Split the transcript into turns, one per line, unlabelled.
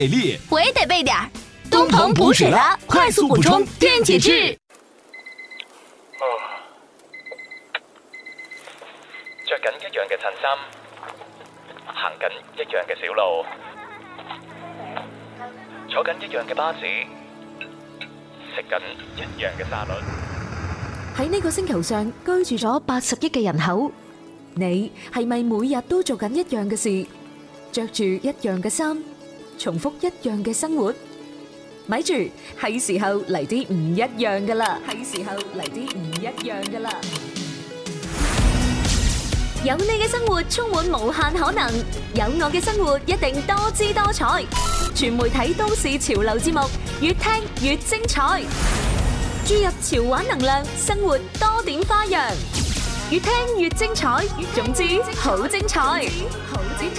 给力，
我也得备点儿。东鹏补水拉，快速补充电解质。
着緊一樣嘅襯衫，行緊一樣嘅小路，坐緊一樣嘅巴士，食緊一樣嘅沙律。
喺呢個星球上居住咗80億嘅人口，你係咪每日都做緊一樣嘅事，着住一樣嘅衫，重複一樣嘅生活？咪住，係時候嚟啲唔一樣噶啦！有你嘅生活充滿無限可能，有我嘅生活一定多姿多彩。全媒體都市潮流節目，越聽越精彩。注入潮玩能量，生活多點花樣。越聽越精彩，總之好精彩。